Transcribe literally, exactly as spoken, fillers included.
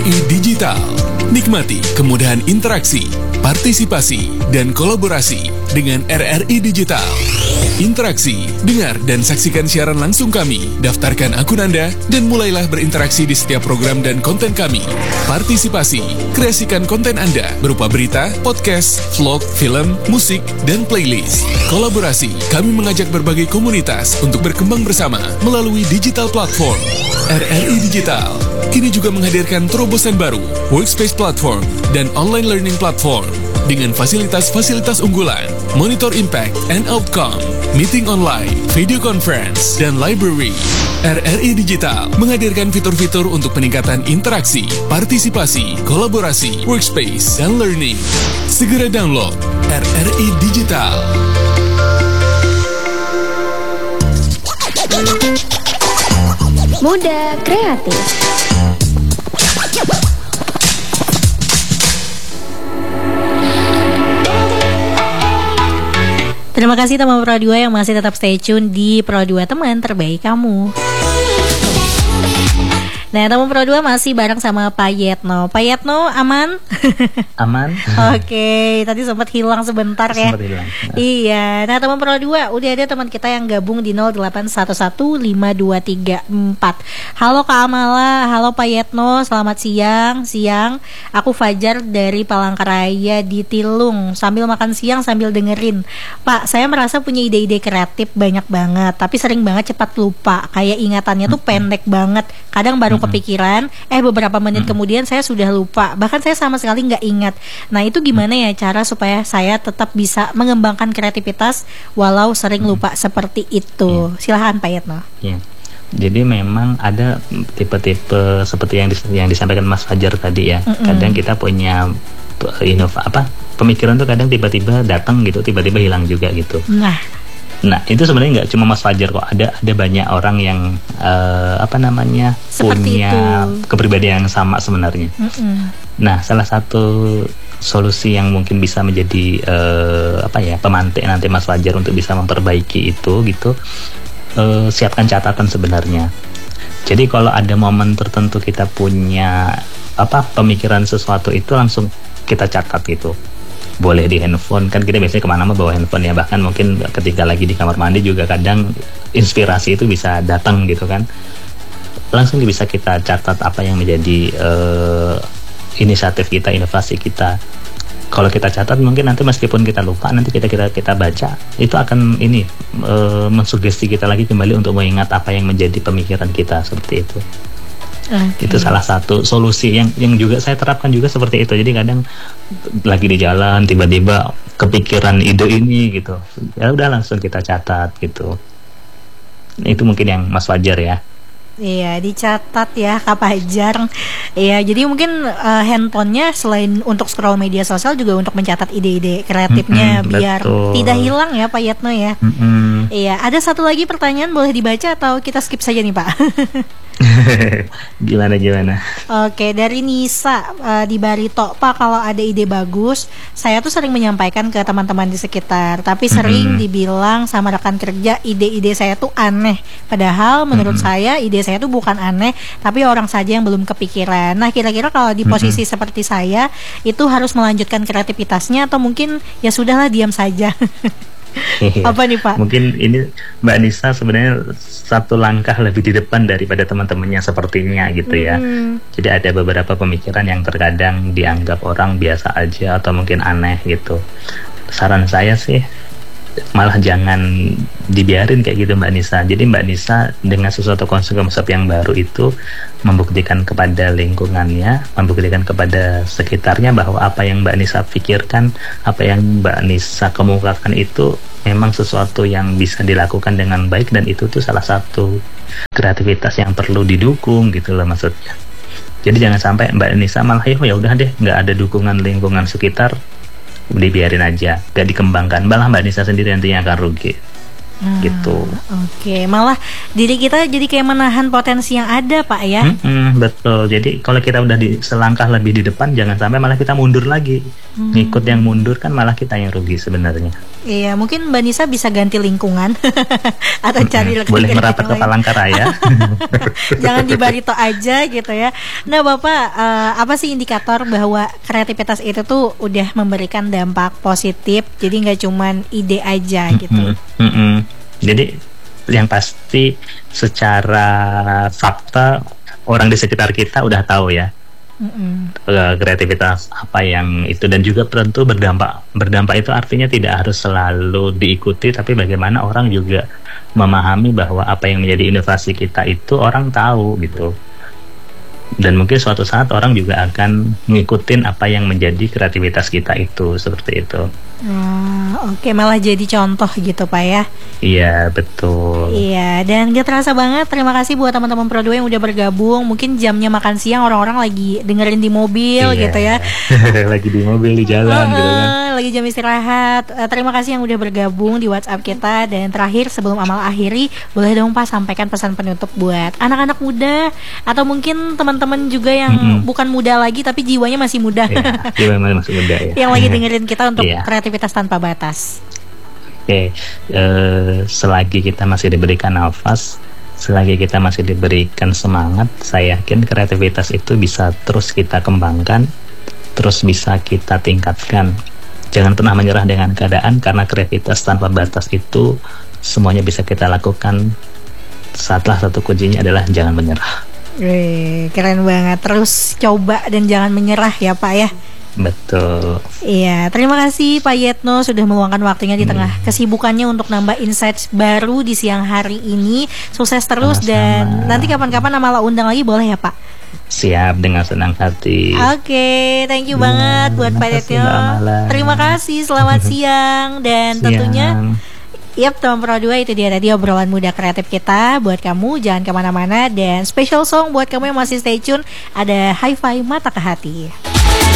I Digital. Nikmati kemudahan interaksi, partisipasi, dan kolaborasi dengan R R I Digital. Interaksi, dengar dan saksikan siaran langsung kami, daftarkan akun Anda, dan mulailah berinteraksi di setiap program dan konten kami. Partisipasi, kreasikan konten Anda berupa berita, podcast, vlog, film, musik, dan playlist. Kolaborasi, kami mengajak berbagai komunitas untuk berkembang bersama melalui digital platform. R R I Digital kini juga menghadirkan terobosan baru, workspace platform, dan online learning platform dengan fasilitas-fasilitas unggulan, monitor impact and outcome, meeting online, video conference, dan library. R R I Digital menghadirkan fitur-fitur untuk peningkatan interaksi, partisipasi, kolaborasi, workspace, dan learning. Segera download R R I Digital. Muda Kreatif. Terima kasih teman Pro dua yang masih tetap stay tune di Pro dua teman terbaik kamu. Nah, teman Pro dua masih bareng sama Pak Yetno. Pak Yetno, aman? Aman. Oke, tadi sempat hilang sebentar ya. Sempat hilang. Iya, nah teman Pro dua, udah ada teman kita yang gabung di nol delapan satu satu lima dua tiga empat. Halo Kak Amala, halo Pak Yetno, selamat siang. Siang, aku Fajar dari Palangkaraya di Tilung. Sambil makan siang sambil dengerin. Pak, saya merasa punya ide-ide kreatif banyak banget, tapi sering banget cepat lupa. Kayak ingatannya tuh pendek banget. Kadang baru kepikiran, eh beberapa menit hmm. kemudian saya sudah lupa, bahkan saya sama sekali nggak ingat. Nah itu gimana ya cara supaya saya tetap bisa mengembangkan kreativitas walau sering lupa seperti itu? Yeah. Silahkan Pak Yetno. Yeah. Jadi memang ada tipe-tipe seperti yang dis- yang disampaikan Mas Fajar tadi ya. Mm-mm. Kadang kita punya inova apa pemikiran tuh kadang tiba-tiba datang gitu, tiba-tiba hilang juga gitu. Nah. Nah itu sebenarnya nggak cuma Mas Fajar kok, ada ada banyak orang yang uh, apa namanya seperti punya itu. Kepribadian yang sama sebenarnya. Mm-mm. Nah salah satu solusi yang mungkin bisa menjadi uh, apa ya pemantik nanti Mas Fajar untuk bisa memperbaiki itu gitu, uh, siapkan catatan sebenarnya. Jadi kalau ada momen tertentu kita punya apa pemikiran sesuatu itu langsung kita catat gitu. Boleh di handphone, kan kita biasanya kemana-mana bawa handphone ya, bahkan mungkin ketika lagi di kamar mandi juga kadang inspirasi itu bisa datang gitu kan, langsung bisa kita catat apa yang menjadi uh, inisiatif kita, inovasi kita. Kalau kita catat mungkin nanti meskipun kita lupa, nanti kita kita kita baca itu akan ini uh, mensugesti kita lagi kembali untuk mengingat apa yang menjadi pemikiran kita seperti itu. Okay. Itu salah satu solusi yang yang juga saya terapkan juga seperti itu. Jadi kadang lagi di jalan tiba-tiba kepikiran ide ini gitu, ya udah langsung kita catat gitu. Itu mungkin yang Mas Fajar ya. Iya, dicatat ya Kak Fajar. Iya, jadi mungkin uh, handphonenya selain untuk scroll media sosial juga untuk mencatat ide-ide kreatifnya mm-hmm, biar betul. Tidak hilang ya Pak Yetno ya. Mm-hmm. Iya, ada satu lagi pertanyaan, boleh dibaca atau kita skip saja nih Pak? gimana gimana Oke, dari Nisa uh, di Barito. Pak, kalau ada ide bagus, saya tuh sering menyampaikan ke teman-teman di sekitar, tapi sering mm-hmm. dibilang sama rekan kerja ide-ide saya tuh aneh. Padahal menurut mm-hmm. saya ide saya tuh bukan aneh, tapi orang saja yang belum kepikiran. Nah, kira-kira kalau di posisi mm-hmm. seperti saya, itu harus melanjutkan kreativitasnya atau mungkin ya sudahlah diam saja? Apa nih Pak? Mungkin ini Mbak Nisa sebenarnya satu langkah lebih di depan daripada teman-temannya sepertinya gitu ya. Hmm. Jadi ada beberapa pemikiran yang terkadang dianggap orang biasa aja atau mungkin aneh gitu. Saran saya sih malah jangan dibiarin kayak gitu Mbak Nisa. Jadi Mbak Nisa dengan sesuatu konsep-konsep yang baru itu membuktikan kepada lingkungannya, membuktikan kepada sekitarnya bahwa apa yang Mbak Nisa pikirkan, apa yang Mbak Nisa kemukakan itu memang sesuatu yang bisa dilakukan dengan baik, dan itu tuh salah satu kreativitas yang perlu didukung gitu loh maksudnya. Jadi jangan sampai Mbak Nisa malah ya udah deh nggak ada dukungan lingkungan sekitar, dibiarin aja, gak dikembangkan, malah Mbak Nisa sendiri nantinya akan rugi. Hmm, gitu. Oke, malah diri kita jadi kayak menahan potensi yang ada, Pak ya. Mm-mm, betul. Jadi kalau kita udah di selangkah lebih di depan, jangan sampai malah kita mundur lagi. Hmm. Ngikut yang mundur kan malah kita yang rugi sebenarnya. Iya, mungkin Mbak Nisa bisa ganti lingkungan atau cari Mm-mm. Boleh merapat ke Palangkaraya. Jangan di Barito aja gitu ya. Nah, Bapak, uh, apa sih indikator bahwa kreativitas itu tuh udah memberikan dampak positif? Jadi nggak cuman ide aja gitu. Mm-mm. Mm-mm. Jadi yang pasti secara fakta orang di sekitar kita udah tahu ya. Mm-mm. kreativitas apa yang itu, dan juga tentu berdampak berdampak itu artinya tidak harus selalu diikuti, tapi bagaimana orang juga memahami bahwa apa yang menjadi inovasi kita itu orang tahu gitu, dan mungkin suatu saat orang juga akan ngikutin apa yang menjadi kreativitas kita itu, seperti itu. Hmm, Oke, okay. Malah jadi contoh gitu Pak ya. Iya, betul. Iya, dan gak terasa banget. Terima kasih buat teman-teman Pro dua yang udah bergabung. Mungkin jamnya makan siang orang-orang lagi dengerin di mobil iya. gitu ya. Lagi di mobil, di jalan uh, gitu kan. Lagi jam istirahat. uh, Terima kasih yang udah bergabung di WhatsApp kita. Dan terakhir sebelum Amal akhiri, boleh dong Pak sampaikan pesan penutup buat anak-anak muda, atau mungkin teman-teman juga yang mm-hmm. bukan muda lagi tapi jiwanya masih muda. Iya, jiwanya masih muda ya. Yang lagi dengerin kita untuk iya. kreativitas tanpa batas. Oke, eh, selagi kita masih diberikan nafas, selagi kita masih diberikan semangat, saya yakin kreativitas itu bisa terus kita kembangkan, terus bisa kita tingkatkan. Jangan pernah menyerah dengan keadaan, karena kreativitas tanpa batas itu semuanya bisa kita lakukan. Salah satu kuncinya adalah jangan menyerah. Wih, keren banget. Terus coba dan jangan menyerah ya Pak ya. Betul. Iya, terima kasih Pak Yetno sudah meluangkan waktunya di tengah hmm. kesibukannya untuk nambah insights baru di siang hari ini. Sukses terus. Sama-sama. Dan nanti kapan-kapan Amala undang lagi boleh ya Pak? Siap, dengan senang hati. Oke, okay, thank you ya, banget buat Pak Yetno. Terima kasih, selamat siang. Dan siang. Tentunya yap, teman Pro dua, itu dia tadi obrolan muda kreatif kita. Buat kamu jangan kemana-mana. Dan special song buat kamu yang masih stay tune, ada Hi-Fi Mata ke Hati.